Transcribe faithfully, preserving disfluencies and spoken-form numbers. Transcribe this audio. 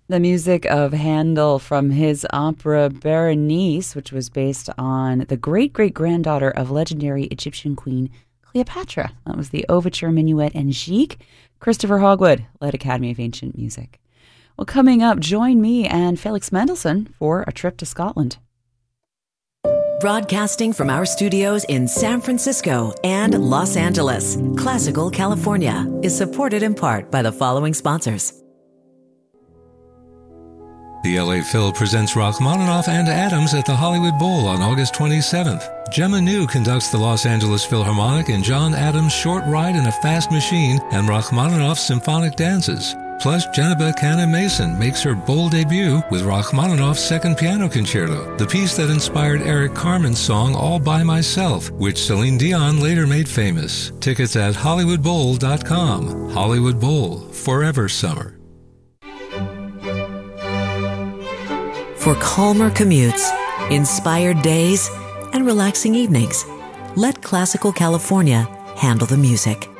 The music of Handel from his opera Berenice, which was based on the great-great-granddaughter of legendary Egyptian queen Cleopatra. That was the Overture, Minuet, and Gigue. Christopher Hogwood led Academy of Ancient Music. Well, coming up, join me and Felix Mendelssohn for a trip to Scotland. Broadcasting from our studios in San Francisco and Los Angeles, Classical California is supported in part by the following sponsors. The L A Phil presents Rachmaninoff and Adams at the Hollywood Bowl on August twenty-seventh. Gemma New conducts the Los Angeles Philharmonic in John Adams' Short Ride in a Fast Machine and Rachmaninoff's Symphonic Dances. Plus, Jennifer Canna Mason makes her bold debut with Rachmaninoff's Second Piano Concerto, the piece that inspired Eric Carmen's song All By Myself, which Celine Dion later made famous. Tickets at hollywood bowl dot com. Hollywood Bowl, forever summer. For calmer commutes, inspired days, and relaxing evenings, let Classical California handle the music.